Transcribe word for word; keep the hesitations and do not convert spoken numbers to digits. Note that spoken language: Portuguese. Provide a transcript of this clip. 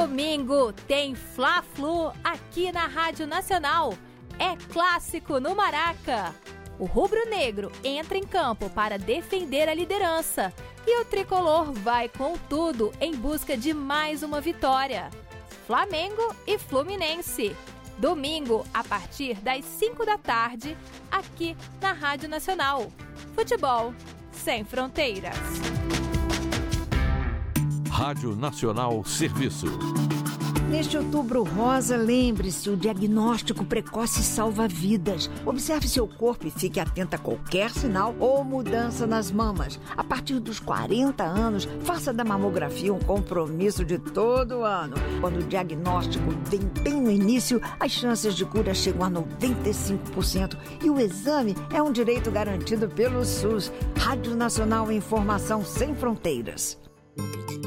Domingo tem Fla-Flu aqui na Rádio Nacional. É clássico no Maraca. O rubro-negro entra em campo para defender a liderança e o tricolor vai com tudo em busca de mais uma vitória. Flamengo e Fluminense. Domingo, a partir das cinco da tarde, aqui na Rádio Nacional. Futebol sem fronteiras. Rádio Nacional Serviço. Neste Outubro Rosa, lembre-se, o diagnóstico precoce salva vidas. Observe seu corpo e fique atenta a qualquer sinal ou mudança nas mamas. A partir dos quarenta anos, faça da mamografia um compromisso de todo ano. Quando o diagnóstico vem bem no início, as chances de cura chegam a noventa e cinco por cento e o exame é um direito garantido pelo SUS. Rádio Nacional, informação sem fronteiras.